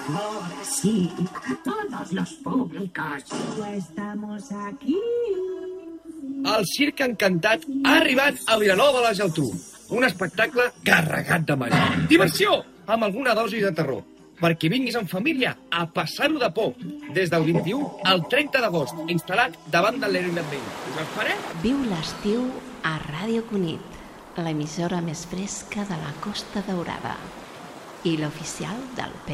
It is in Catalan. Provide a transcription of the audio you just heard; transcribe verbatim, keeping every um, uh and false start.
Ahora sí, todos los públicos. Ya estamos aquí. El Circ Encantat ha arribat a Vilanova de la Geltrú. Un espectacle carregat de màgia. Diversió, amb alguna dosi de terror. Perquè vinguis en família a passar-ho de por. Des del vint-i-u al trenta d'agost, instal·lat davant del Leroy Merlin. Us esperem? Viu l'estiu a Ràdio Cunit, l'emissora més fresca de la Costa Daurada i l'oficial del Pere